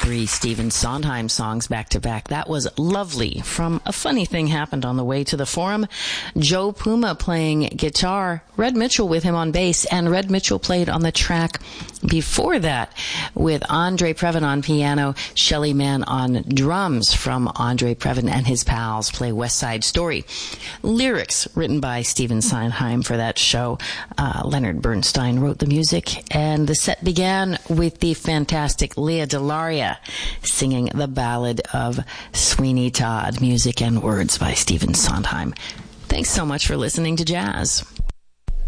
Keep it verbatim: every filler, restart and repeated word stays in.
three Stephen Sondheim songs back to back. That was Lovely from A Funny Thing Happened on the Way to the Forum. Joe Puma playing guitar, Red Mitchell with him on bass, and Red Mitchell played on the track before that with Andre Previn on piano, Shelly Mann on drums from Andre Previn and his pals play West Side Story. Lyrics written by Stephen Sondheim for that show. Uh, Leonard Bernstein wrote the music, and the set began with the fantastic Leah Delaria singing the ballad of Sweeney Todd, music and words by Stephen Sondheim. Thanks so much for listening to Jazz.